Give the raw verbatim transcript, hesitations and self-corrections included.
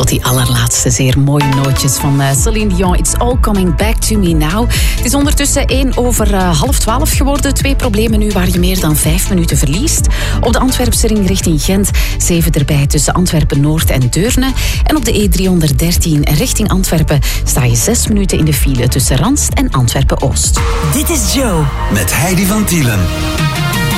Tot die allerlaatste zeer mooie nootjes van uh, Céline Dion. It's all coming back to me now. Het is ondertussen één over uh, half twaalf geworden. Twee problemen nu waar je meer dan vijf minuten verliest. Op de Antwerpse ring richting Gent. Zeven erbij tussen Antwerpen-Noord en Deurne. En op de E driehonderddertien richting Antwerpen sta je zes minuten in de file tussen Ranst en Antwerpen-Oost. Dit is Joe. Met Heidi van Tielen.